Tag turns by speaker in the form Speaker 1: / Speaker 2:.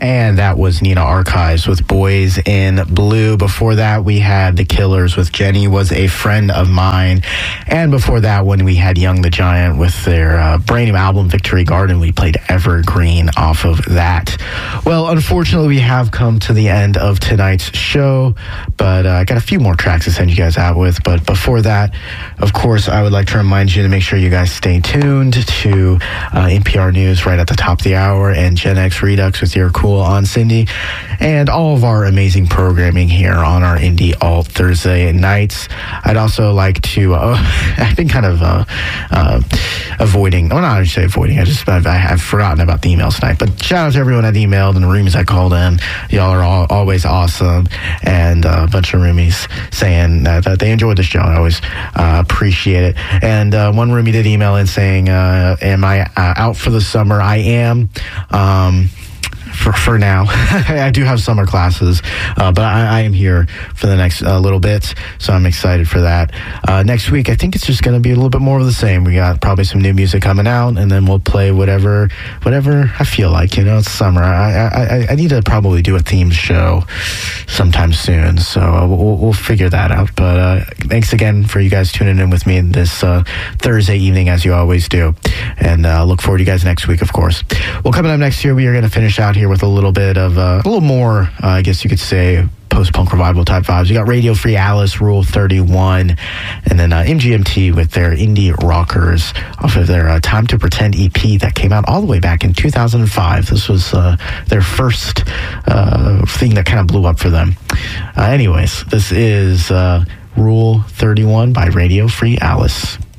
Speaker 1: And that was Nina Archives with Boys in Blue. Before that, we had The Killers with Jenny Was a Friend of Mine. And before that one, we had Young the Giant with their brand new album, Victory Garden. We played Evergreen off of that. Well, unfortunately, we have come to the end of tonight's show, but I got a few more tracks to send you guys out with. But before that, of course, I would like to remind you to make sure you guys stay tuned to NPR News right at the top of the hour and Gen X Redux with your cool on Cindy, and all of our amazing programming here on our Indie Alt Thursday nights. I'd also like to, I've been kind of avoiding, well, not actually avoiding, I've forgotten about the emails tonight, but shout out to everyone that emailed and the roomies I called in. Y'all are always awesome, and a bunch of roomies saying that they enjoyed the show. I always appreciate it. And one roomie did email in saying, am I out for the summer? I am. For now. I do have summer classes, but I am here for the next little bit, so I'm excited for that. Next week, I think it's just going to be a little bit more of the same. We got probably some new music coming out, and then we'll play whatever I feel like. You know, it's summer. I need to probably do a themed show sometime soon, so we'll figure that out. But thanks again for you guys tuning in with me this Thursday evening, as you always do, and look forward to you guys next week, of course. Well, coming up next year, we are going to finish out here with a little bit of a little more, I guess you could say, post-punk revival type vibes. You got Radio Free Alice, Rule 31, and then MGMT with their Indie Rockers off of their Time to Pretend EP that came out all the way back in 2005. This was their first thing that kind of blew up for them. Anyways, this is Rule 31 by Radio Free Alice.